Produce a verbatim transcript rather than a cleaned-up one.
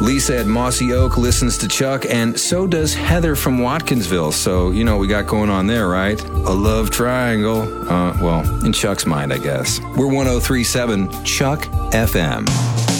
Lisa at Mossy Oak listens to Chuck, and so does Heather from Watkinsville. So, you know, we got going on there, right? A love triangle. Uh, well, in Chuck's mind, I guess. We're one oh three point seven Chuck F M.